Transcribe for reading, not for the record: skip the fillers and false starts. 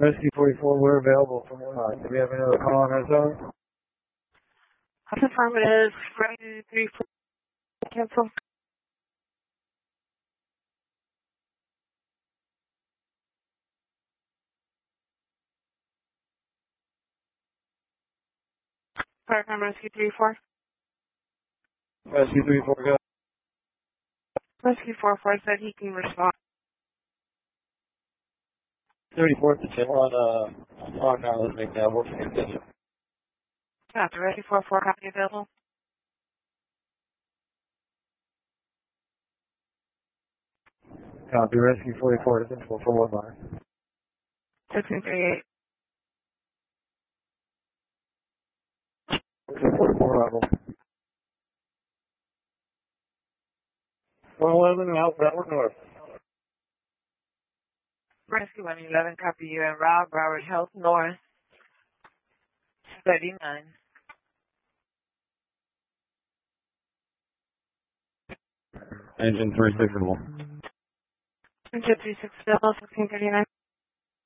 Rescue 44, we're available for do we have another call on our zone? Affirmative. Rescue 34. Cancel. Paragon Rescue 34. Rescue 34, go. Rescue 44 said he can respond. 34th to chill on now, let's make that working condition. Copy. Rescue 44, copy available. Copy, Rescue 44 to control for one line. 1638. 44 level. 111 outbound north. Rescue 111, copy you and Rob, Broward Health North, 39. Engine 3 signal. Engine 36 1639.